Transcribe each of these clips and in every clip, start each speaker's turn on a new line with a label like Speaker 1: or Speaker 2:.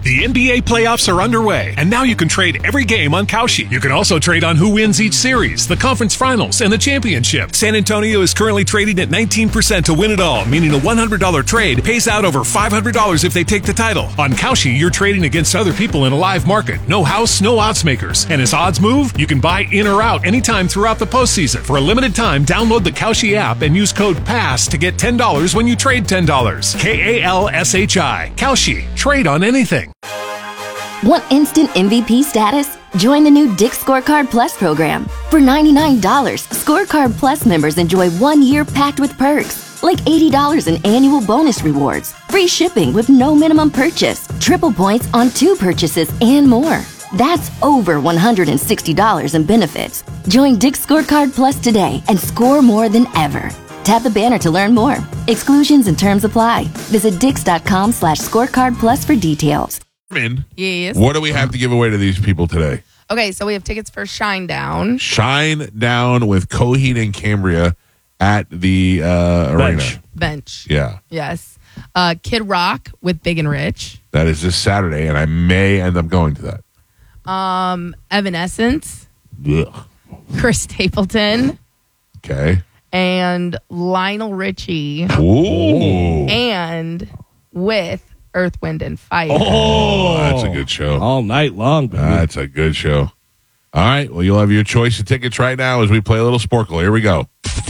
Speaker 1: The NBA playoffs are underway, and now you can trade every game on Kalshi. You can also trade on who wins each series, the conference finals, and the championship. San Antonio is currently trading at 19% to win it all, meaning a $100 trade pays out over $500 if they take the title. On Kalshi, you're trading against other people in a live market. No house, no odds makers. And as odds move, you can buy in or out anytime throughout the postseason. For a limited time, download the Kalshi app and use code PASS to get $10 when you trade $10. KALSHI. Kalshi. Trade on anything.
Speaker 2: Want instant MVP status? Join the new Dick's Scorecard Plus program. For $99, Scorecard Plus members enjoy 1 year packed with perks, like $80 in annual bonus rewards, free shipping with no minimum purchase, triple points on 2 purchases, and more. That's over $160 in benefits. Join Dick's Scorecard Plus today and score more than ever. Tap the banner to learn more. Exclusions and terms apply. Visit dix.com/scorecard plus for details.
Speaker 3: Yes.
Speaker 4: What do we have to give away to these people today?
Speaker 3: Okay, so we have tickets for Shine Down.
Speaker 4: Shine Down with Coheed and Cambria at the arena.
Speaker 3: Bench.
Speaker 4: Yeah.
Speaker 3: Yes. Kid Rock with Big and Rich.
Speaker 4: That is this Saturday, and I may end up going to that.
Speaker 3: Evanescence.
Speaker 4: Ugh.
Speaker 3: Chris Stapleton.
Speaker 4: Okay.
Speaker 3: And Lionel Richie.
Speaker 4: Ooh.
Speaker 3: And with Earth, Wind, and Fire.
Speaker 4: Oh, that's a good show.
Speaker 5: All night long, baby.
Speaker 4: That's a good show. All right. Well, you'll have your choice of tickets right now as we play a little Sporkle. Here we go.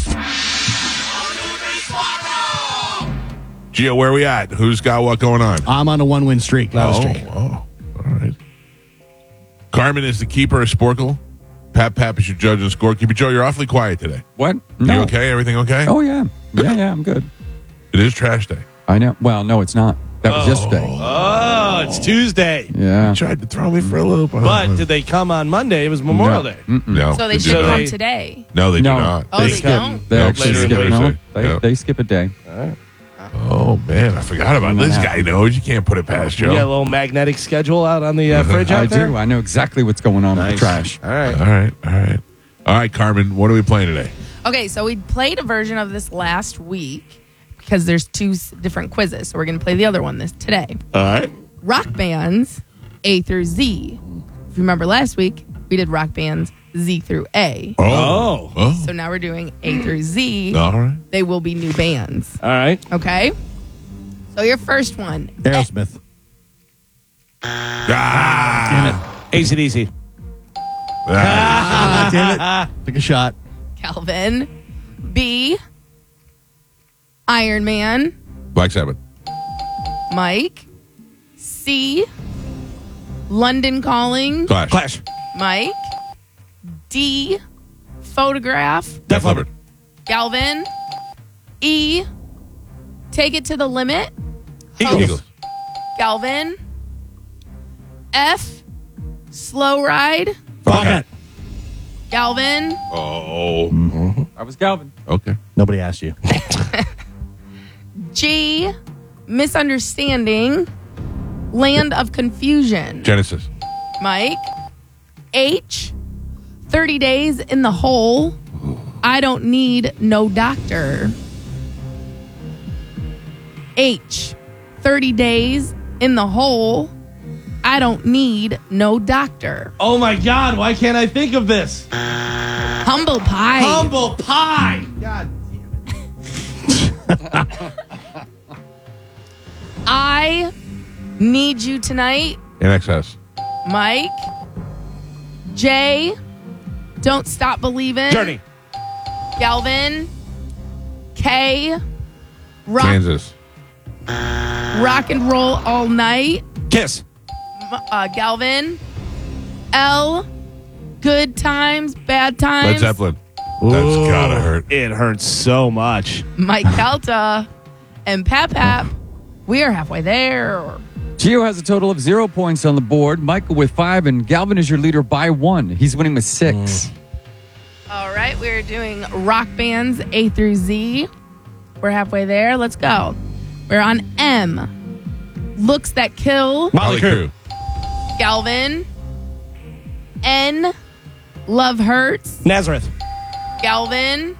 Speaker 4: Gio, where we at? Who's got what going on?
Speaker 5: I'm on a 1-win streak.
Speaker 4: Oh, all right. Carmen is the keeper of Sporkle. Pap is your judge and scorekeeper. Joe, you're awfully quiet today.
Speaker 6: What?
Speaker 4: You
Speaker 6: No.
Speaker 4: okay? Everything okay?
Speaker 6: Oh, yeah. Yeah, I'm good.
Speaker 4: It is trash day.
Speaker 6: I know. Well, no, it's not. That was yesterday.
Speaker 5: Oh, it's Tuesday.
Speaker 6: Yeah.
Speaker 4: You tried to throw me for a loop.
Speaker 5: But did they come on Monday? It was Memorial Day.
Speaker 4: No.
Speaker 3: So they
Speaker 4: did
Speaker 3: should
Speaker 4: not.
Speaker 3: come today.
Speaker 4: No, they do
Speaker 6: No.
Speaker 4: not.
Speaker 3: Oh, they don't?
Speaker 6: They
Speaker 4: Nope,
Speaker 6: actually
Speaker 4: later
Speaker 6: skip
Speaker 4: Thursday.
Speaker 6: no,
Speaker 4: Yep.
Speaker 6: they skip a day.
Speaker 4: Oh, man. I forgot about this guy knows. You can't put it past
Speaker 5: You got a
Speaker 4: Joe.
Speaker 5: little magnetic schedule out on the fridge
Speaker 6: I
Speaker 5: out there?
Speaker 6: do. I know exactly what's going on with the trash.
Speaker 5: All right.
Speaker 4: All right, Carmen. What are we playing today?
Speaker 3: Okay, so we played a version of this last week because there's 2 different quizzes. So we're going to play the other one today.
Speaker 4: All right.
Speaker 3: Rock bands A through Z. If you remember last week, we did rock bands Z through A.
Speaker 4: Oh.
Speaker 3: So now we're doing A through Z.
Speaker 4: All right.
Speaker 3: They will be new bands.
Speaker 5: All right.
Speaker 3: Okay? So your first one.
Speaker 5: Aerosmith.
Speaker 4: Damn
Speaker 5: it. AC/DC.
Speaker 4: Ah.
Speaker 5: Damn it. Take a shot.
Speaker 3: Calvin. B. Iron Man.
Speaker 4: Black Sabbath.
Speaker 3: Mike. C. London Calling.
Speaker 4: Clash.
Speaker 3: Mike. D. Photograph.
Speaker 4: Def Leppard.
Speaker 3: Galvin. E. Take It to the Limit.
Speaker 4: Eagles.
Speaker 3: Galvin. F. Slow Ride.
Speaker 4: Okay.
Speaker 3: Galvin.
Speaker 4: Oh.
Speaker 6: I was Galvin.
Speaker 4: Okay.
Speaker 5: Nobody asked you.
Speaker 3: G. Misunderstanding. Land of Confusion.
Speaker 4: Genesis.
Speaker 3: Mike. H. 30 Days in the Hole. I Don't Need No Doctor. H. 30 Days in the Hole. I Don't Need No Doctor.
Speaker 5: Oh, my God. Why can't I think of this?
Speaker 3: Humble Pie.
Speaker 5: Humble Pie. God damn it.
Speaker 3: I Need You Tonight.
Speaker 4: NXS.
Speaker 3: Mike. J. Don't Stop Believing.
Speaker 5: Journey.
Speaker 3: Galvin. K. Rock
Speaker 4: Kansas.
Speaker 3: and Roll All Night.
Speaker 5: Kiss.
Speaker 3: Galvin. L. Good Times, Bad Times.
Speaker 4: Led Zeppelin. That's gotta hurt.
Speaker 5: It hurts so much.
Speaker 3: Mike Calta. And Pap. We are halfway there.
Speaker 6: Gio has a total of 0 points on the board. Michael with 5, and Galvin is your leader by 1. He's winning with 6.
Speaker 3: All right, we're doing rock bands A through Z. We're halfway there. Let's go. We're on M. Looks That Kill.
Speaker 5: Motley Crue.
Speaker 3: Galvin. N. Love Hurts.
Speaker 5: Nazareth.
Speaker 3: Galvin.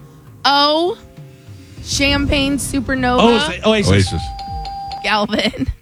Speaker 3: O. Champagne Supernova.
Speaker 5: Oasis.
Speaker 4: Oasis.
Speaker 3: Galvin.